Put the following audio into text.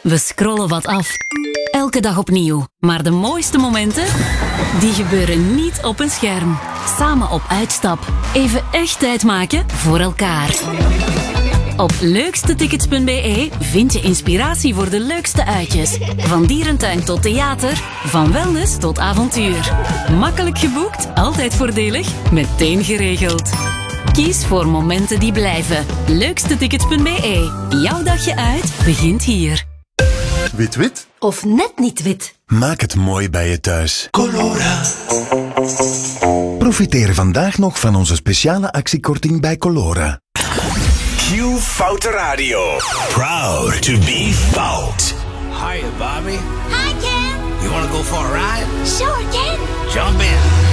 We scrollen wat af. Elke dag opnieuw. Maar de mooiste momenten, die gebeuren niet op een scherm. Samen op uitstap. Even echt tijd maken voor elkaar. Op leukstetickets.be vind je inspiratie voor de leukste uitjes. Van dierentuin tot theater, van wellness tot avontuur. Makkelijk geboekt, altijd voordelig, meteen geregeld. Kies voor momenten die blijven. Leukstetickets.be. Jouw dagje uit begint hier. Wit-wit? Of net niet wit. Maak het mooi bij je thuis. Colora. Profiteer vandaag nog van onze speciale actiekorting bij Colora. Q Foute Radio. Proud to be Fout. Hiya, Bobby. Hi, Ken. You want to go for a ride? Sure, Ken. Jump in.